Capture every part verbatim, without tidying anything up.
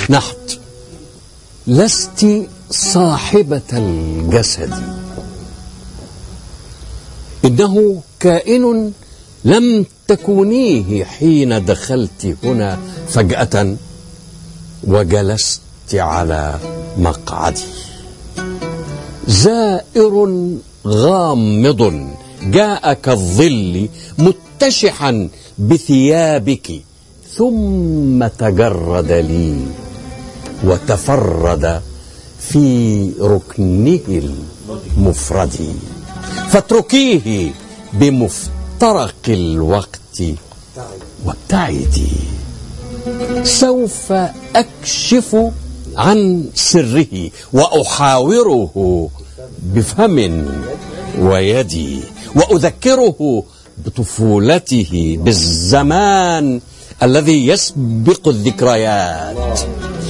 نحت: لست صاحبة الجسد، إنه كائن لم تكونيه حين دخلت هنا فجأة وجلست على مقعدي. زائر غامض جاء كالظل متشحا بثيابك، ثم تجرد لي وتفرد في ركنه المفرد. فاتركيه بمفترق الوقت وابتعدي، سوف أكشف عن سره وأحاوره بفم ويدي، وأذكره بطفولته، بالزمان الذي يسبق الذكريات،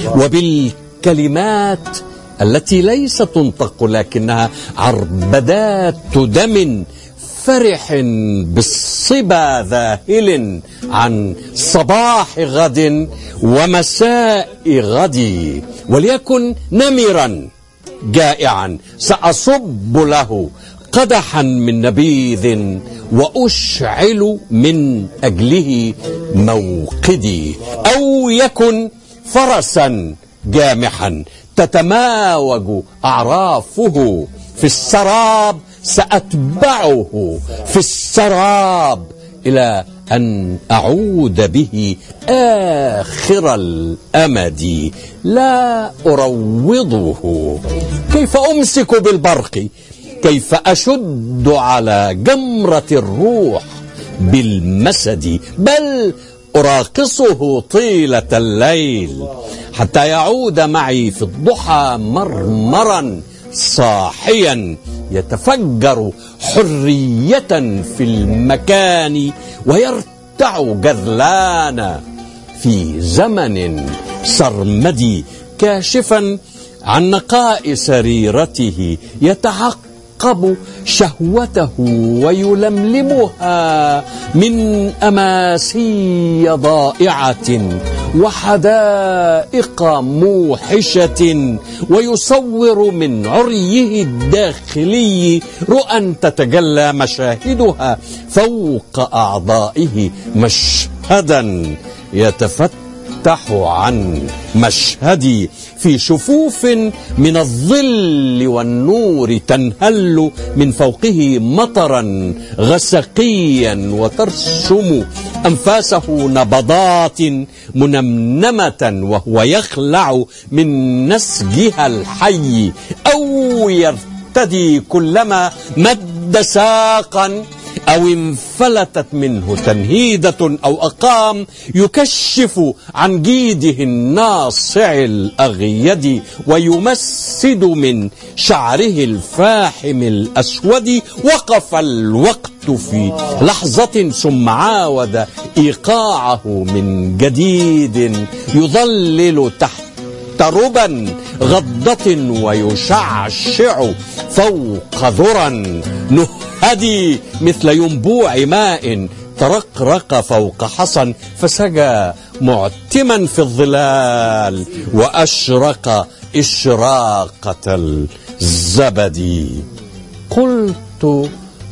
وبالكلمات التي ليست تنطق لكنها عربدات دم فرح بالصبا ذاهل عن صباح غد ومساء غدي. وليكن نمرا جائعا سأصب له قدحا من نبيذ وأشعل من أجله موقدي، أو يكن فرسا جامحا تتماوج أعرافه في السراب، سأتبعه في السراب إلى أن أعود به آخر الأمد. لا أروضه، كيف أمسك بالبرق، كيف أشد على جمرة الروح بالمسد، بل أراقصه طيلة الليل حتى يعود معي في الضحى مرمرا صاحيا يتفجر حرية في المكان، ويرتع جذلانا في زمن سرمدي، كاشفا عن نقاء سريرته، يتعقب شهوته ويلملمها من أماسي ضائعة وحدائق موحشة، ويصور من عريه الداخلي رؤى تتجلى مشاهدها فوق أعضائه، مشهدا يتفتح عن مشهدي في شفوف من الظل والنور تنهل من فوقه مطرا غسقيا، وترسم أنفاسه نبضات منمنمة وهو يخلع من نسجها الحي، أو يرتدي كلما مد ساقا أو انفلتت منه تنهيدة أو أقام، يكشف عن جيده الناصع الأغيد، ويمسد من شعره الفاحم الأسود. وقف الوقت في لحظة ثم عاود إيقاعه من جديد، يظلل تحت ربا غضة ويشعشع فوق ذرى نهدي مثل ينبوع ماء ترقرق فوق حصن، فسجى معتما في الظلال وأشرق إشراقة الزبد. قلت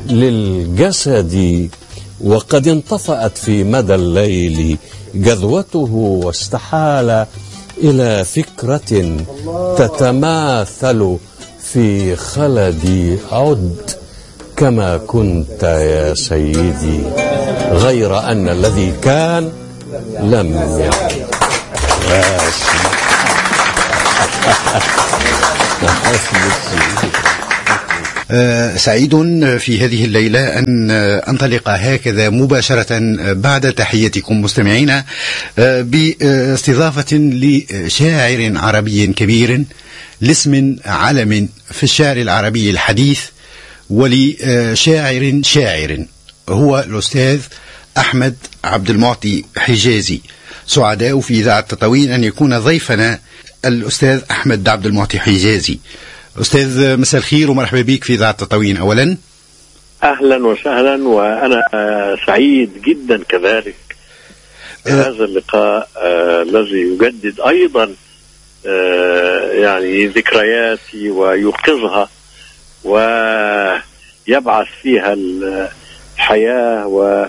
للجسد وقد انطفأت في مدى الليل جذوته، واستحال إلى فكرة تتماثل في خلدي: عد كما كنت يا سيدي، غير أن الذي كان لم يكن. سعيد في هذه الليلة أن أنطلق هكذا مباشرة بعد تحياتكم مستمعين باستضافة لشاعر عربي كبير لاسم علم في الشعر العربي الحديث، ولشاعر شاعر هو الأستاذ أحمد عبد المعطي حجازي. سعداء في إذاعة تطاوين أن يكون ضيفنا الأستاذ أحمد عبد المعطي حجازي. أستاذ مساء الخير ومرحبا بك في إذاعة تطاوين. أولا أهلا وسهلا، وأنا سعيد جدا كذلك بهذا اللقاء الذي يجدد أيضا يعني ذكرياتي ويوقظها ويبعث فيها الحياة و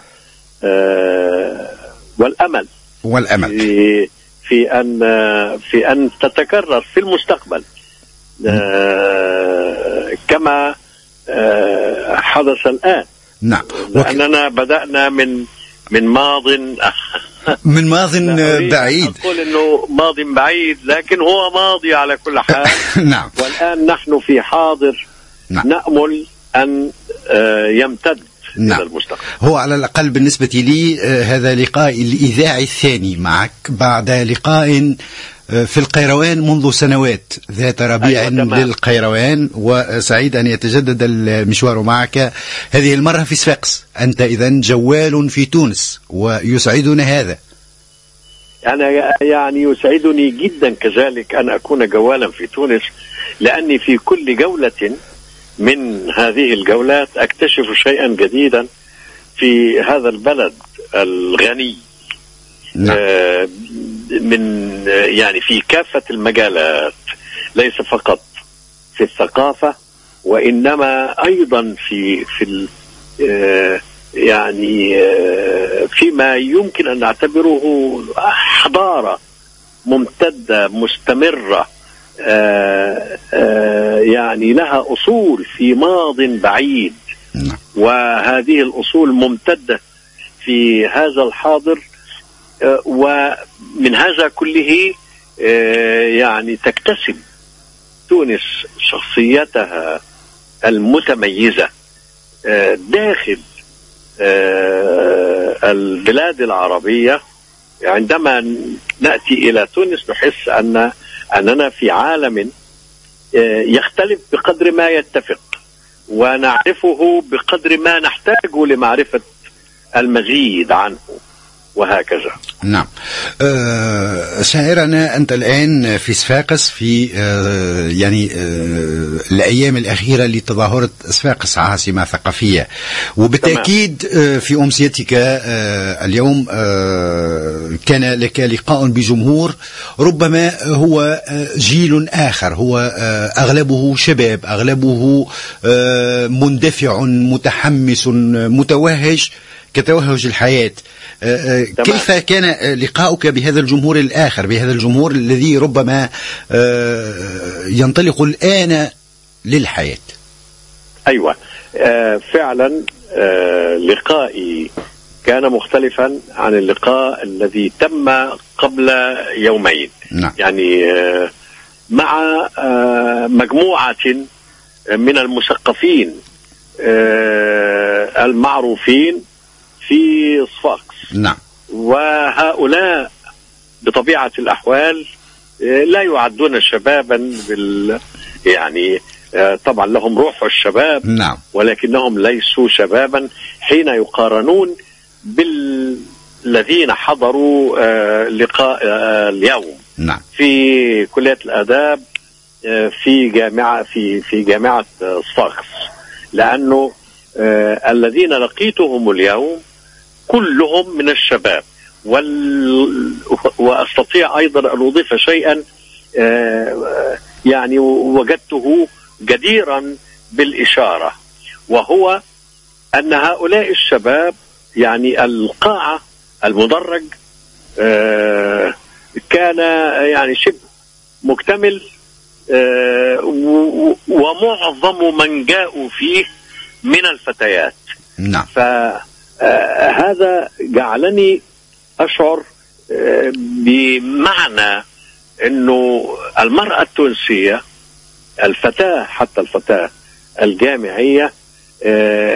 والأمل والأمل في, في أن في أن تتكرر في المستقبل كما حدث الآن. نعم. لأننا بدأنا من من ماض من ماض بعيد. أقول إنه ماض بعيد لكن هو ماضي على كل حال. نعم. والآن نحن في حاضر. نعم. نأمل أن يمتد نعم. إلى المستقبل. هو على الأقل بالنسبة لي هذا لقاء الإذاعي الثاني معك بعد لقاء في القيروان منذ سنوات ذات ربيع. أيوة للقيروان، وسعيد أن يتجدد المشوار معك هذه المرة في صفاقس. أنت إذن جوال في تونس ويسعدنا هذا. أنا يعني يسعدني جدا كذلك أن أكون جوالا في تونس، لأني في كل جولة من هذه الجولات أكتشف شيئا جديدا في هذا البلد الغني. نعم. آه من يعني في كافة المجالات، ليس فقط في الثقافة وإنما أيضا في في آه يعني آه فيما يمكن أن نعتبره حضارة ممتدة مستمرة، آه آه يعني لها أصول في ماض بعيد. نعم. وهذه الأصول ممتدة في هذا الحاضر. ومن هذا كله يعني تكتسب تونس شخصيتها المتميزة داخل البلاد العربية. عندما نأتي إلى تونس نحس أن أننا في عالم يختلف بقدر ما يتفق، ونعرفه بقدر ما نحتاج لمعرفة المزيد عنه، وهكذا. نعم. أه شاعرنا أنت الآن في صفاقس في أه يعني أه الأيام الأخيرة لتظاهرة صفاقس عاصمة ثقافية، وبالتأكيد أه في أمسيتك أه اليوم أه كان لك لقاء بجمهور ربما هو جيل آخر، هو أه أغلبه شباب، أغلبه أه مندفع متحمس متوهج كتوهج الحياة. كيف كان لقاؤك بهذا الجمهور الآخر، بهذا الجمهور الذي ربما ينطلق الآن للحياة؟ أيوة، فعلا لقائي كان مختلفا عن اللقاء الذي تم قبل يومين. نعم. يعني مع مجموعة من المثقفين المعروفين في صفاقس. نعم. وهؤلاء بطبيعة الأحوال لا يعدون شبابا بال يعني طبعا لهم روح الشباب. نعم. ولكنهم ليسوا شبابا حين يقارنون بالذين حضروا لقاء اليوم. نعم. في كلية الآداب في جامعة في في جامعة صفاقس، لأنه الذين لقيتهم اليوم كلهم من الشباب. وال... وأستطيع أيضا أن أضيف شيئا يعني وجدته جديرا بالإشارة، وهو أن هؤلاء الشباب يعني القاعة المدرج كان يعني شبه مكتمل، ومعظم من جاءوا فيه من الفتيات. نعم. فهذا جعلني أشعر بمعنى أنه المرأة التونسية، الفتاة حتى الفتاة الجامعية